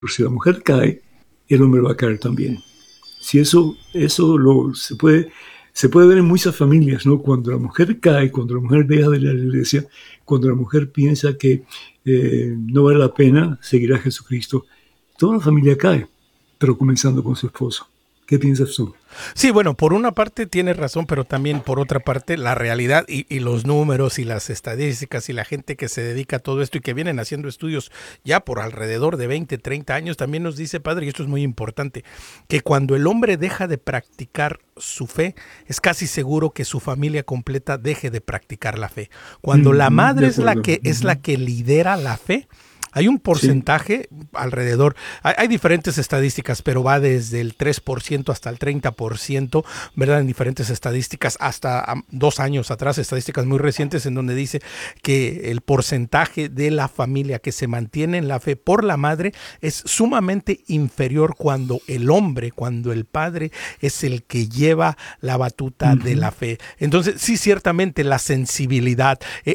si la mujer cae, el hombre va a caer también. Si se puede ver en muchas familias, ¿no? Cuando la mujer cae, cuando la mujer deja de ir a la iglesia, cuando la mujer piensa que no vale la pena seguir a Jesucristo, toda la familia cae, pero comenzando con su esposo. ¿Qué piensas tú? Sí, bueno, por una parte tienes razón, pero también por otra parte la realidad y los números y las estadísticas y la gente que se dedica a todo esto y que vienen haciendo estudios ya por alrededor de 20, 30 años, también nos dice, padre, y esto es muy importante, que cuando el hombre deja de practicar su fe, es casi seguro que su familia completa deje de practicar la fe. Cuando la madre es la que lidera la fe, hay un porcentaje alrededor, hay diferentes estadísticas, pero va desde el 3% hasta el 30%, ¿verdad? En diferentes estadísticas, hasta 2 años atrás, estadísticas muy recientes en donde dice que el porcentaje de la familia que se mantiene en la fe por la madre es sumamente inferior cuando el hombre, cuando el padre es el que lleva la batuta de la fe. Entonces, sí, ciertamente la sensibilidad,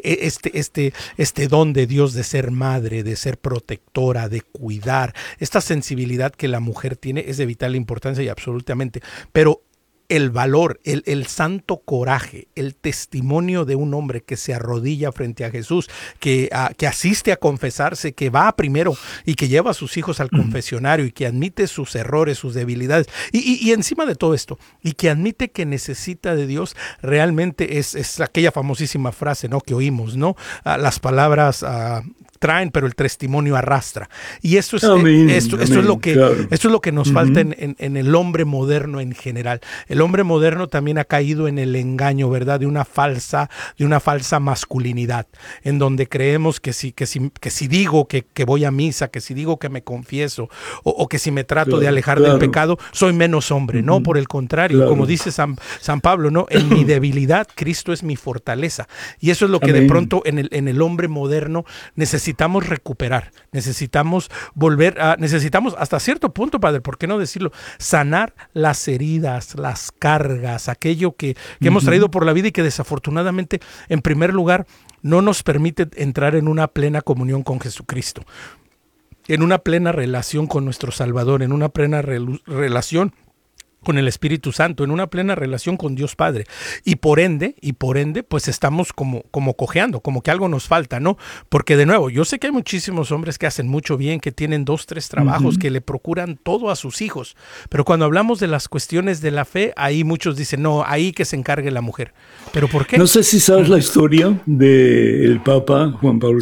este don de Dios de ser madre, de ser protectora, de cuidar, esta sensibilidad que la mujer tiene es de vital importancia y absolutamente, pero el valor, el santo coraje, el testimonio de un hombre que se arrodilla frente a Jesús, que asiste a confesarse, que va primero y que lleva a sus hijos al confesionario y que admite sus errores, sus debilidades y encima de todo esto, y que admite que necesita de Dios, realmente es aquella famosísima frase, ¿no?, que oímos, ¿no? Las palabras traen, pero el testimonio arrastra. Y esto es, esto es lo que nos falta en el hombre moderno en general. El hombre moderno también ha caído en el engaño, ¿verdad? De una falsa masculinidad, en donde creemos que si digo que voy a misa, que si digo que me confieso, o que si me trato de alejar del pecado, soy menos hombre. No, por el contrario, como dice San Pablo, ¿no? En mi debilidad, Cristo es mi fortaleza. Y eso es lo que de pronto en el hombre moderno necesitamos recuperar, necesitamos necesitamos hasta cierto punto, padre, ¿por qué no decirlo? Sanar las heridas, las cargas, aquello que hemos traído por la vida y que desafortunadamente, en primer lugar, no nos permite entrar en una plena comunión con Jesucristo, en una plena relación con nuestro Salvador, en una plena relación con el Espíritu Santo, en una plena relación con Dios Padre. Y por ende, pues estamos como cojeando, como que algo nos falta, ¿no? Porque de nuevo, yo sé que hay muchísimos hombres que hacen mucho bien, que tienen 2, 3 trabajos, que le procuran todo a sus hijos. Pero cuando hablamos de las cuestiones de la fe, ahí muchos dicen, no, ahí que se encargue la mujer. ¿Pero por qué? No sé si sabes la historia del Papa Juan Pablo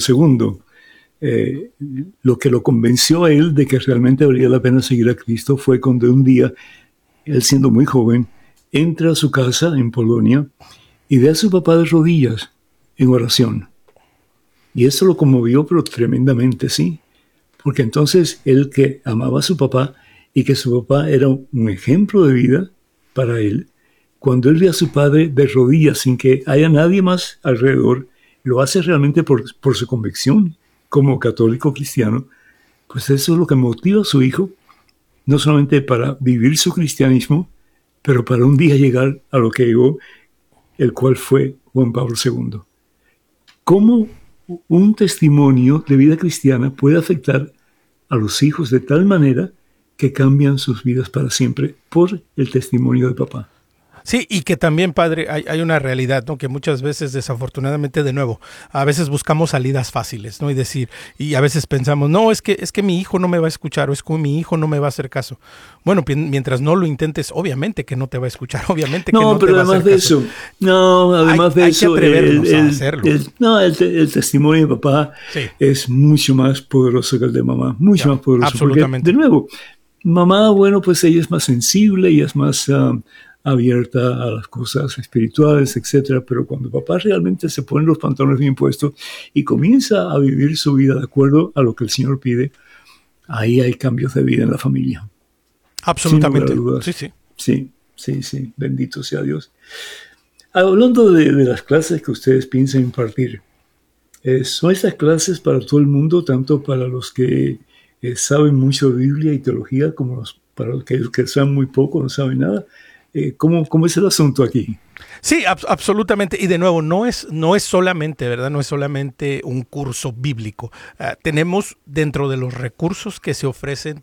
II. Lo que lo convenció a él de que realmente valía la pena seguir a Cristo fue cuando un día, él siendo muy joven, entra a su casa en Polonia y ve a su papá de rodillas en oración. Y eso lo conmovió, pero tremendamente, ¿sí? Porque entonces él, que amaba a su papá y que su papá era un ejemplo de vida para él, cuando él ve a su padre de rodillas sin que haya nadie más alrededor, lo hace realmente por su convicción como católico cristiano, pues eso es lo que motiva a su hijo, no solamente para vivir su cristianismo, pero para un día llegar a lo que llegó, el cual fue Juan Pablo II. ¿Cómo un testimonio de vida cristiana puede afectar a los hijos de tal manera que cambian sus vidas para siempre por el testimonio de papá? Sí, y que también, padre, hay una realidad, ¿no? Que muchas veces, desafortunadamente, de nuevo, a veces buscamos salidas fáciles, ¿no? Y a veces pensamos, no, es que mi hijo no me va a escuchar, o es que mi hijo no me va a hacer caso. Bueno, mientras no lo intentes, obviamente que no te va a escuchar, obviamente que no te va a hacer caso. Además de eso, hay que atrevernos a hacerlo. El testimonio de papá es mucho más poderoso que el de mamá, mucho más poderoso. Absolutamente. Porque, de nuevo, mamá, bueno, pues ella es más sensible, ella es más abierta a las cosas espirituales, etcétera, pero cuando papá realmente se pone los pantalones bien puestos y comienza a vivir su vida de acuerdo a lo que el Señor pide, ahí hay cambios de vida en la familia. Absolutamente. Sí, bendito sea Dios. Hablando de las clases que ustedes piensan impartir, ¿son estas clases para todo el mundo, tanto para los que saben mucho de Biblia y teología, como para los que saben muy poco, no saben nada? ¿Cómo es el asunto aquí? Sí, absolutamente. Y de nuevo, no es solamente, ¿verdad? No es solamente un curso bíblico. Tenemos dentro de los recursos que se ofrecen,